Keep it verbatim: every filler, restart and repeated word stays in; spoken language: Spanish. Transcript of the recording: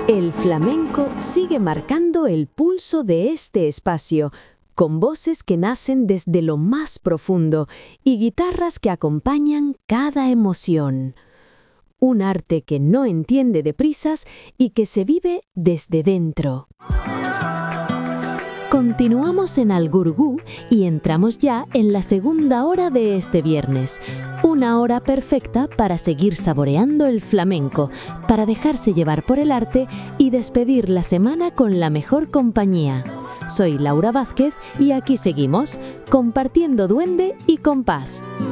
El flamenco sigue marcando el pulso de este espacio, con voces que nacen desde lo más profundo y guitarras que acompañan cada emoción. Un arte que no entiende de prisas y que se vive desde dentro. Continuamos en Al Gurgú y entramos ya en la segunda hora de este viernes. Una hora perfecta para seguir saboreando el flamenco, para dejarse llevar por el arte y despedir la semana con la mejor compañía. Soy Laura Vázquez y aquí seguimos, compartiendo duende y compás.